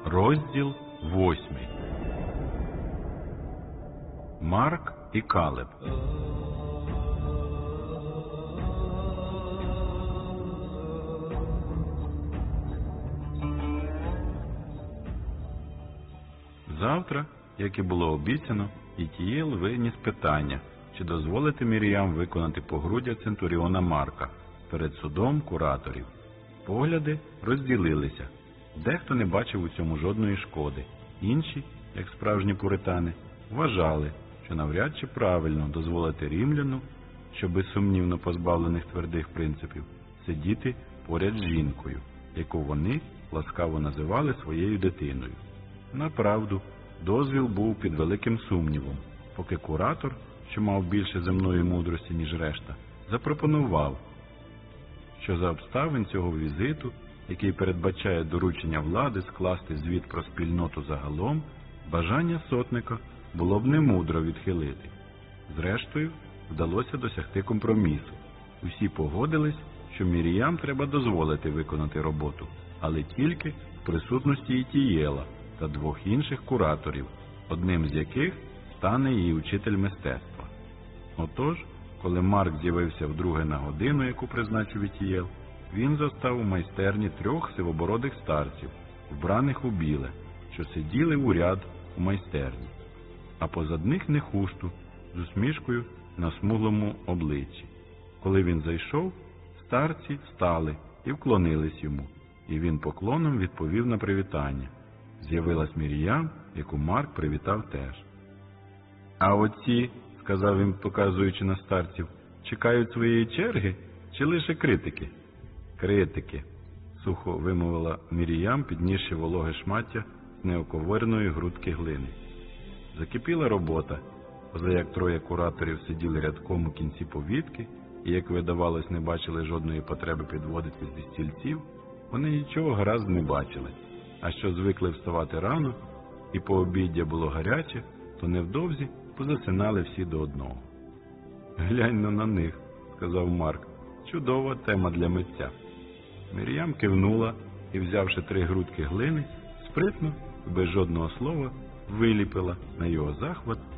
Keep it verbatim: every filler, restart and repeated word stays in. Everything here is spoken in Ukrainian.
Розділ восьмий. Марк і Калеб. Завтра, як і було обіцяно, Ітієл виніс питання, чи дозволити Мір'ям виконати погруддя центуріона Марка перед судом кураторів. Погляди розділилися. Дехто не бачив у цьому жодної шкоди. Інші, як справжні пуритани, вважали, що навряд чи правильно дозволити римляну, що безсумнівно позбавлених твердих принципів, сидіти поряд з жінкою, яку вони ласкаво називали своєю дитиною. Направду, дозвіл був під великим сумнівом, поки куратор, що мав більше земної мудрості, ніж решта, запропонував, що за обставин цього візиту, який передбачає доручення влади скласти звіт про спільноту загалом, бажання сотника було б немудро відхилити. Зрештою, вдалося досягти компромісу. Усі погодились, що Мір'ям треба дозволити виконати роботу, але тільки в присутності Ітієла та двох інших кураторів, одним з яких стане її учитель мистецтва. Отож, коли Марк з'явився вдруге на годину, яку призначив Ітієл, він застав у майстерні трьох сивобородих старців, вбраних у біле, що сиділи у ряд у майстерні, а позад них Нехушту з усмішкою на смуглому обличчі. Коли він зайшов, старці встали і вклонились йому, і він поклоном відповів на привітання. З'явилась Мір'ям, яку Марк привітав теж. «А оці, — сказав він, показуючи на старців, — чекають своєї черги чи лише критики?» «Критики», — сухо вимовила Мір'ям, піднісши вологе шмаття з неоковирної грудки глини. Закипіла робота, поза як троє кураторів сиділи рядком у кінці повітки і, як видавалось, не бачили жодної потреби підводити зі стільців, вони нічого гаразд не бачили. А що звикли вставати рано, і пообіддя було гаряче, то невдовзі позасинали всі до одного. «Глянь-но на них», — сказав Марк, — «чудова тема для митця». Мір'ям кивнула і, взявши три грудки глини, спритно і без жодного слова виліпила на його захват